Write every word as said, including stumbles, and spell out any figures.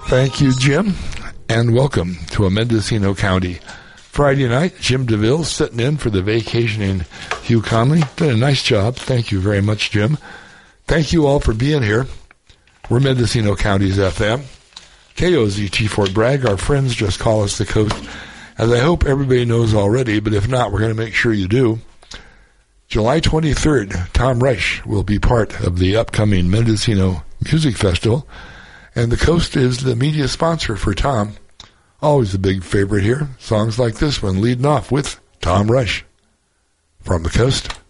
Thank you, Jim, and welcome to a Mendocino County Friday night. Jim DeVille sitting in for the vacationing Hugh Conley. Did a nice job. Thank you very much, Jim. Thank you all for being here. We're Mendocino County's F M. K O Z T Fort Bragg. Our friends just call us the Coast, as I hope everybody knows already, but if not, we're going to make sure you do. July twenty-third, Tom Reich will be part of the upcoming Mendocino Music Festival, and the Coast is the media sponsor for Tom. Always a big favorite here. Songs like this one leading off with Tom Reich from the Coast.